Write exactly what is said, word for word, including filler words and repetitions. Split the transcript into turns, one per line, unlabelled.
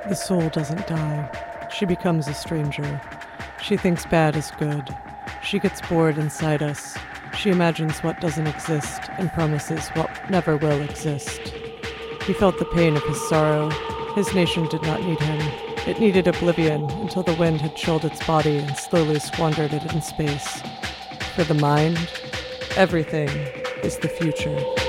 The soul doesn't die. She becomes a stranger. She thinks bad is good. She gets bored inside us. She imagines what doesn't exist and promises what never will exist. He felt the pain of his sorrow. His nation did not need him. It needed oblivion until the wind had chilled its body and slowly squandered it in space. For the mind, everything is the future.